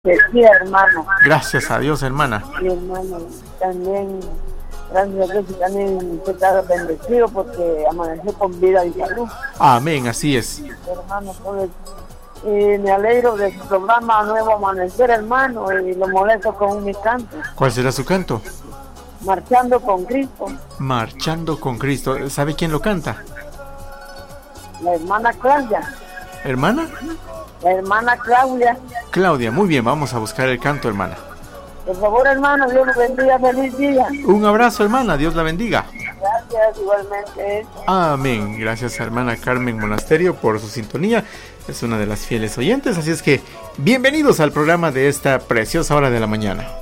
Sí, hermano. Gracias a Dios, hermana. Sí, hermano. También, gracias a Dios, y también se está bendecido porque amaneció con vida y salud. Amén, así es. Hermano, pues, me alegro de su programa Nuevo Amanecer, hermano, y lo molesto con mi canto. ¿Cuál será su canto? Marchando con Cristo. Marchando con Cristo. ¿Sabe quién lo canta? La hermana Claudia. ¿Hermana? La hermana Claudia. Claudia, muy bien, vamos a buscar el canto, hermana. Por favor, hermano, Dios lo bendiga, feliz día. Un abrazo, hermana, Dios la bendiga. Gracias, igualmente. Amén. Gracias a hermana Carmen Monasterio por su sintonía. Es una de las fieles oyentes, así es que bienvenidos al programa de esta preciosa hora de la mañana.